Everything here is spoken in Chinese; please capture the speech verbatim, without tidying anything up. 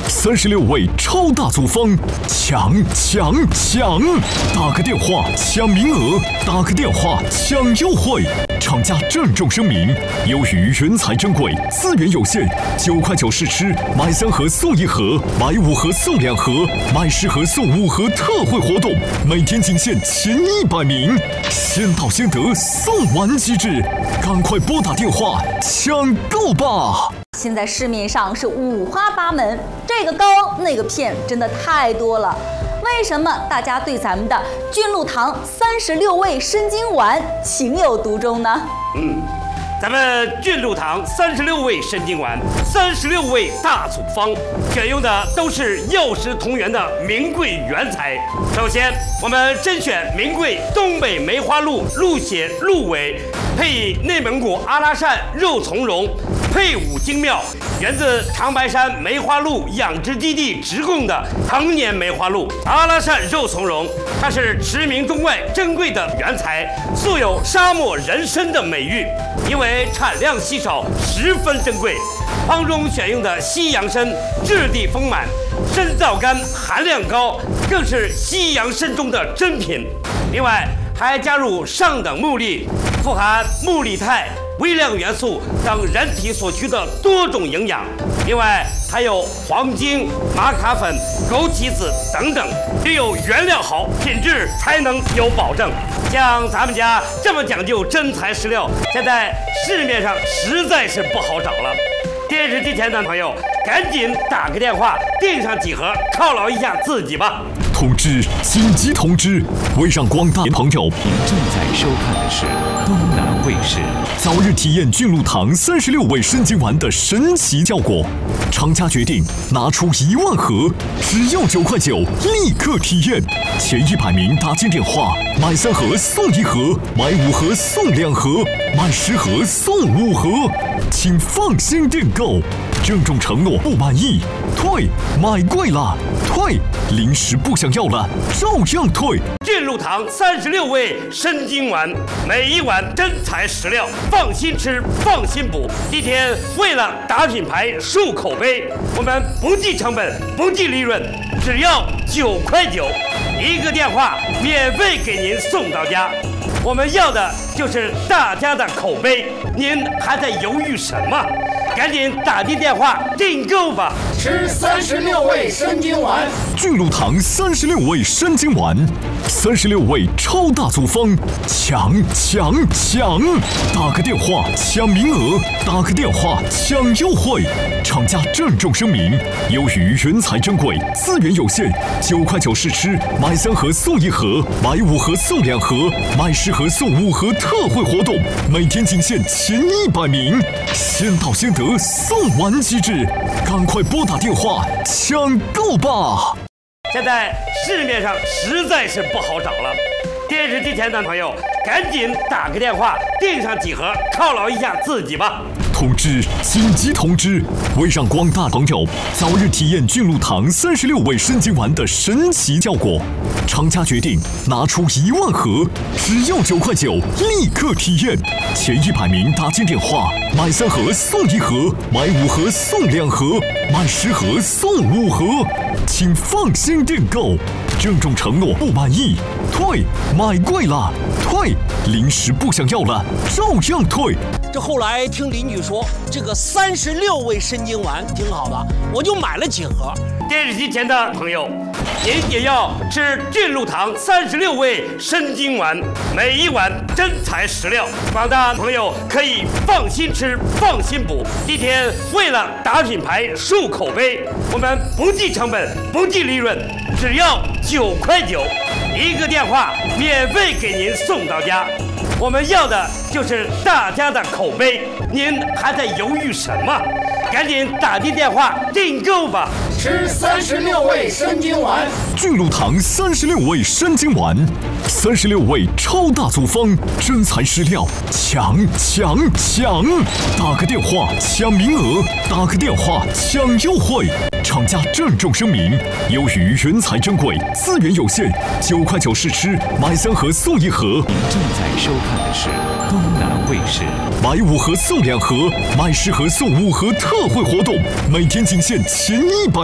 三十六位超大组方，抢抢抢！打个电话抢名额，打个电话抢优惠。厂家郑重声明：由于原材珍贵，资源有限，九块九试吃，买三盒送一盒，买五盒送两盒，买十盒送五盒特惠活动，每天仅限前一百名，先到先得，送完即止，赶快拨打电话抢购吧！ 现在市面上是五花八门，这个膏那个片真的太多了。为什么大家对咱们的菌露堂三十六味生津丸情有独钟呢？ 嗯，咱们菌露堂三十六味生津丸，三十六味大组方，选用的都是药食同源的名贵原材。首先，我们甄选名贵东北梅花鹿鹿血鹿尾，配内蒙古阿拉善肉苁蓉。配伍精妙，源自长白山梅花鹿养殖基地直供的成年梅花鹿阿拉善肉苁蓉，它是驰名中外珍贵的原材，素有沙漠人参的美誉。因为产量稀少，十分珍贵。方中选用的西洋参质地丰满，参皂苷含量高，更是西洋参中的珍品。另外还加入上等木粒，富含木力肽、微量元素等人体所需的多种营养，另外还有黄精、玛卡粉、枸杞子等等，只有原料好，品质才能有保证。像咱们家这么讲究真材实料，现在市面上实在是不好找了。电视机前的朋友，赶紧打个电话订上几盒，犒劳一下自己吧。 通知！紧急通知！为让广大朋友， 您正在收看的是东南卫视。 早日体验菌露堂三十六味生津丸的神奇效果，厂家决定拿出一万盒，只要九块九，立刻体验。前一百名打进电话，买三盒送一盒，买五盒送两盒，买十盒送五盒，请放心订购。郑重承诺，不满意退，买贵了退，临时不想要了照样退。 菌露堂三十六味生津丸，每一碗真材实料，放心吃，放心补。今天为了打品牌、树口碑，我们不计成本，不计利润，只要九块九，一个电话免费给您送到家。我们要的就是大家的口碑，您还在犹豫什么？赶紧打进电话订购吧！ 吃三十六味生津丸， 菌露堂三十六味生津丸，三十六味超大组方，抢抢抢！打个电话抢名额，打个电话抢优惠。厂家郑重声明：由于原材珍贵，资源有限，九块九试吃，买三盒送一盒，买五盒送两盒，买十盒送五盒特惠活动，每天仅限前一百名，先到先得，送完即止，赶快拨打电话抢购吧！ 现在市面上实在是不好找了，电视机前的朋友，赶紧打个电话订上几盒，犒劳一下自己吧。 通知！紧急通知！为让广大朋友早日体验菌露堂三十六味生津丸的神奇效果，厂家决定拿出一万盒，只要九块九，立刻体验。前一百名打进电话，买三盒送一盒，买五盒送两盒，买十盒送五盒，请放心订购。郑重承诺，不满意退，买贵了退，临时不想要了照样退。 这后来听邻居说，这个三十六味生津丸挺好的，我就买了几盒。 电视机前的朋友，您也要吃菌露堂三十六味生津丸，每一碗真材实料。广大朋友可以放心吃，放心补。今天为了打品牌、树口碑，我们不计成本，不计利润，只要九块九，一个电话免费给您送到家。我们要的就是大家的口碑，您还在犹豫什么？赶紧打进电话订购吧！ 吃三十六味生津丸， 菌露堂三十六味生津丸，三十六味超大组方，真材实料，抢抢抢！打个电话抢名额，打个电话抢优惠。厂家郑重声明：由于原材珍贵，资源有限，九块九试吃，买三盒送一盒。 您正在收看的是东南卫视。 买五盒送两盒，买十盒送五盒特惠活动，每天仅限前一百。